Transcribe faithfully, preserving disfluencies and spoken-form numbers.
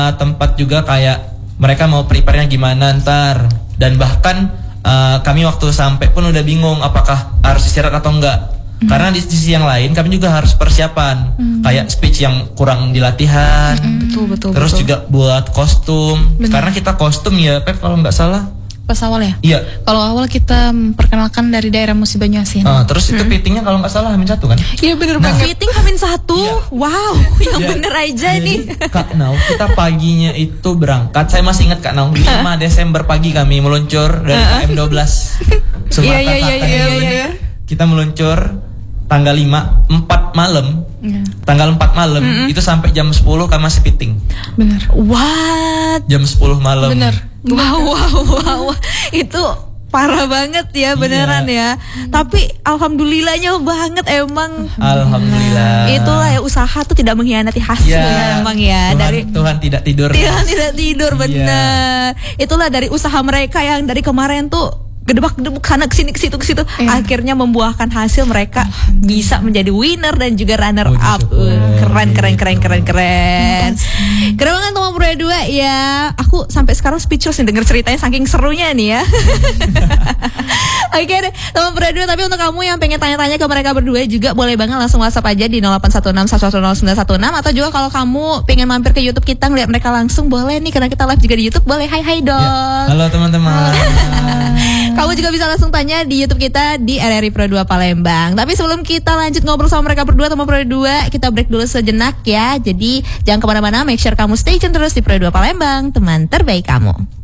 uh, tempat juga kayak mereka mau prepare-nya gimana ntar. Dan bahkan uh, kami waktu sampai pun udah bingung apakah harus istirahat atau enggak. Hmm. Karena di sisi yang lain kami juga harus persiapan, hmm. kayak speech yang kurang di latihan, hmm. betul, betul, terus betul. juga buat kostum. Bener. Karena kita kostum ya, Pep kalau nggak salah. Pas awal ya? Iya. Kalau awal kita memperkenalkan dari daerah Musi Banyuasin. Uh, terus hmm. itu fittingnya kalau nggak salah Hamin satu kan? Iya bener nah, banget. Fitting Hamin satu. Iya. Wow, yang ya. bener aja nih. Kak Nau, kita paginya itu berangkat. Saya masih ingat Kak Nau, lima Desember pagi kami meluncur dari K M dua belas. Sumatera Iya iya iya iya. Kita meluncur tanggal lima, empat malam, yeah. tanggal empat malam, mm-hmm. itu sampai jam sepuluh kami masih fitting. Bener. What? Jam sepuluh malam. Bener. Wow, wow, wow. Itu parah banget ya, beneran yeah. ya. Hmm. Tapi alhamdulillahnya banget emang. Alhamdulillah. Itulah ya, usaha tuh tidak mengkhianati hasil yeah. ya emang ya. Tuhan, dari Tuhan tidak tidur. Tuhan tidak tidur, bener. Yeah. Itulah dari usaha mereka yang dari kemarin tuh gedebak-gedebuk sana kesini kesitu kesitu yeah. akhirnya membuahkan hasil mereka bisa menjadi winner dan juga runner oh, up. Uh, keren keren keren keren keren. Keren banget teman Pro dua ya. Aku sampai sekarang speechless nih denger ceritanya saking serunya nih ya. Oke okay deh teman Pro dua, tapi untuk kamu yang pengen tanya-tanya ke mereka berdua juga boleh banget langsung WhatsApp aja di nol delapan satu enam satu satu nol sembilan satu enam, atau juga kalau kamu pengen mampir ke YouTube kita ngeliat mereka langsung boleh nih, karena kita live juga di YouTube, boleh. Hai hai dong. Ya. Halo teman-teman. Kamu juga bisa langsung tanya di YouTube kita di R R I Pro dua Palembang. Tapi sebelum kita lanjut ngobrol sama mereka berdua, teman Pro dua, kita break dulu sejenak ya. Jadi jangan kemana-mana, make sure kamu stay tune terus di Pro dua Palembang, teman terbaik kamu.